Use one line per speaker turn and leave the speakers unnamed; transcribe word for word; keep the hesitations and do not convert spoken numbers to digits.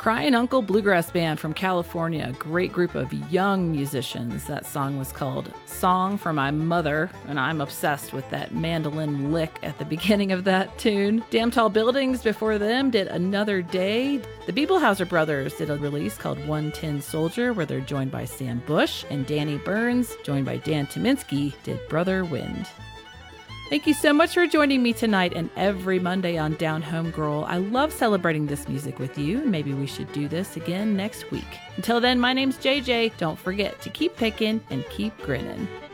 Crying Uncle Bluegrass Band from California, a great group of young musicians. That song was called Song for My Mother, and I'm obsessed with that mandolin lick at the beginning of that tune. Damn Tall Buildings before them did Another Day. The Bebelhauser Brothers did a release called one ten Soldier, where they're joined by Sam Bush, and Danny Burns, joined by Dan Tyminski, did Brother Wind. Thank you so much for joining me tonight and every Monday on Down Home Girl. I love celebrating this music with you, and maybe we should do this again next week. Until then, my name's J J. Don't forget to keep picking and keep grinning.